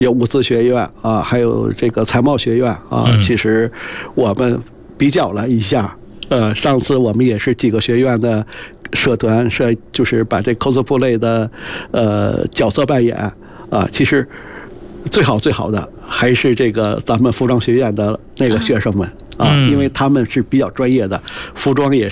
有舞姿学院啊，还有这个才貌学院啊。其实我们比较了一下，上次我们也是几个学院的社团就是把这 cosplay 的角色扮演啊，其实最好的还是这个咱们服装学院的那个学生们啊，因为他们是比较专业的，服装也是。